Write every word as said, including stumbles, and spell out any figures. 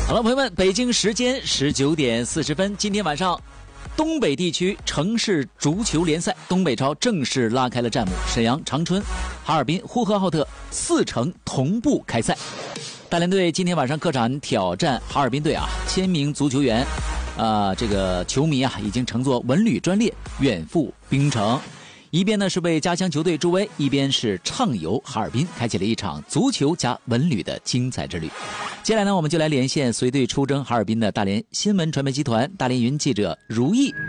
好了，朋友们，北京时间十九点四十分，今天晚上东北地区城市足球联赛东北超正式拉开了战幕，沈阳、长春、哈尔滨、呼和浩特四城同步开赛。大连队今天晚上客场挑战哈尔滨队啊，千名足球员，啊、呃，这个球迷啊已经乘坐文旅专列远赴冰城。一边呢是为家乡球队助威，一边是畅游哈尔滨，开启了一场足球加文旅的精彩之旅。接下来呢，我们就来连线随队出征哈尔滨的大连新闻传媒集团大连云记者如意。